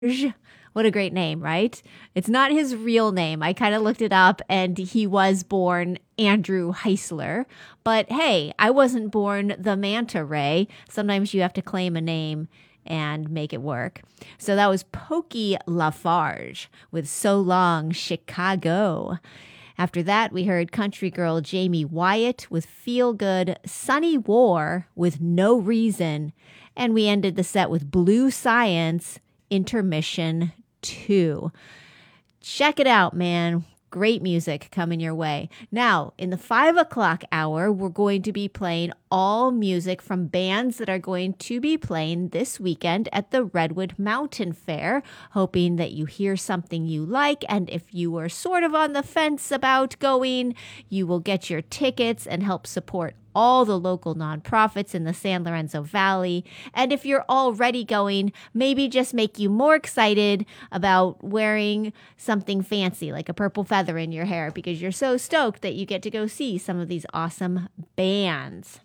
What a great name, right? It's not his real name. I kind of looked it up and he was born Andrew Heisler. But hey, I wasn't born the Manta Ray. Sometimes you have to claim a name and make it work. So that was Pokey Lafarge with So Long Chicago. After that, we heard country girl Jamie Wyatt with Feel Good, Sunny War with No Reason, and we ended the set with Blue Science, Intermission 2. Check it out, man. Great music coming your way. Now, in the 5 o'clock hour, we're going to be playing all music from bands that are going to be playing this weekend at the Redwood Mountain Fair, hoping that you hear something you like. And if you were sort of on the fence about going, you will get your tickets and help support all the local nonprofits in the San Lorenzo Valley. And if you're already going, maybe just make you more excited about wearing something fancy like a purple feather in your hair because you're so stoked that you get to go see some of these awesome bands.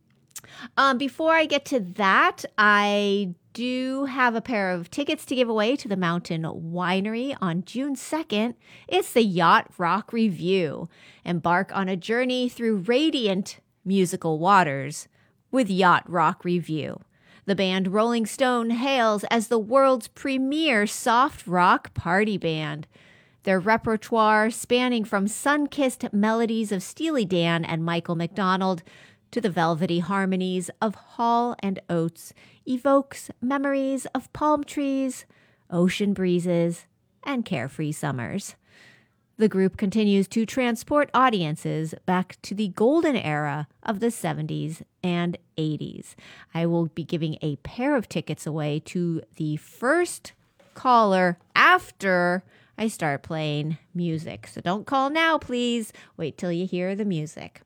Before I get to that, I do have a pair of tickets to give away to the Mountain Winery on June 2nd. It's the Yacht Rock Review. Embark on a journey through radiant musical waters with Yacht Rock Review. The band Rolling Stone hails as the world's premier soft rock party band. Their repertoire, spanning from sun-kissed melodies of Steely Dan and Michael McDonald to the velvety harmonies of Hall and Oates, evokes memories of palm trees, ocean breezes, and carefree summers. The group continues to transport audiences back to the golden era of the 70s and 80s. I will be giving a pair of tickets away to the first caller after I start playing music. So don't call now, please. Wait till you hear the music.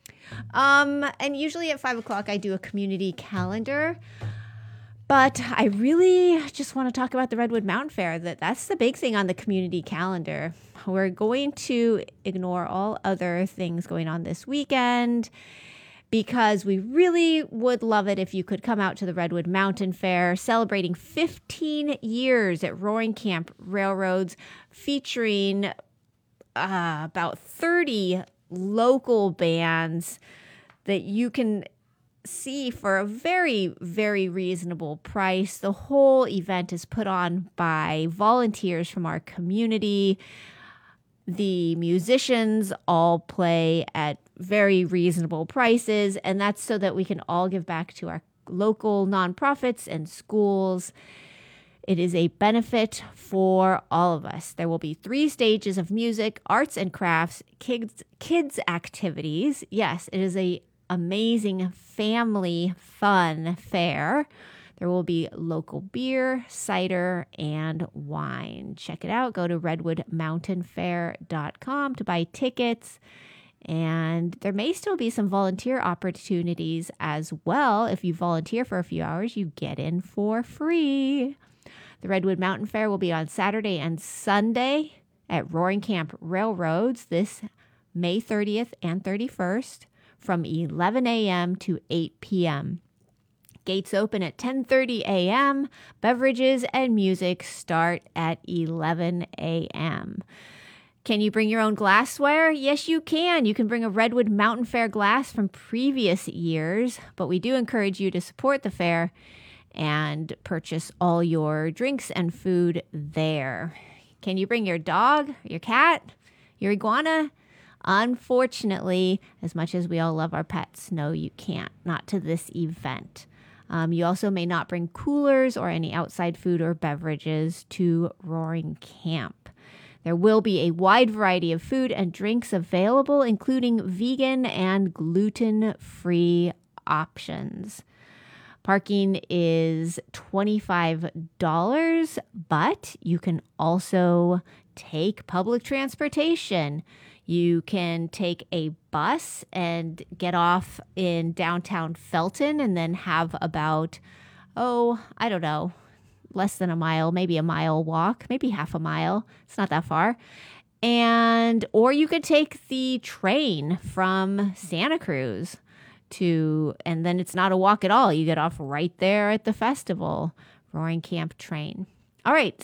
And usually at 5 o'clock, I do a community calendar. But I really just want to talk about the Redwood Mountain Fair. That's the big thing on the community calendar. We're going to ignore all other things going on this weekend because we really would love it if you could come out to the Redwood Mountain Fair, celebrating 15 years at Roaring Camp Railroads, featuring about 30 local bands that you can see for a very, very reasonable price. The whole event is put on by volunteers from our community. The musicians all play at very reasonable prices, and that's so that we can all give back to our local nonprofits and schools. It is a benefit for all of us. There will be 3 stages of music, arts and crafts, kids activities. Yes, it is a amazing family fun fair. There will be local beer, cider, and wine. Check it out. Go to redwoodmountainfair.com to buy tickets. And there may still be some volunteer opportunities as well. If you volunteer for a few hours, you get in for free. The Redwood Mountain Fair will be on Saturday and Sunday at Roaring Camp Railroads this May 30th and 31st from 11 a.m. to 8 p.m. Gates open at 10:30 a.m. Beverages and music start at 11 a.m. Can you bring your own glassware? Yes, you can. You can bring a Redwood Mountain Fair glass from previous years, but we do encourage you to support the fair and purchase all your drinks and food there. Can you bring your dog, your cat, your iguana? Unfortunately, as much as we all love our pets, no, you can't. Not to this event. You also may not bring coolers or any outside food or beverages to Roaring Camp. There will be a wide variety of food and drinks available, including vegan and gluten-free options. Parking is $25, but you can also take public transportation. You can take a bus and get off in downtown Felton and then have about, less than a mile, maybe a mile walk, maybe half a mile. It's not that far. Or you could take the train from Santa Cruz and then it's not a walk at all. You get off right there at the festival, Roaring Camp train. All right.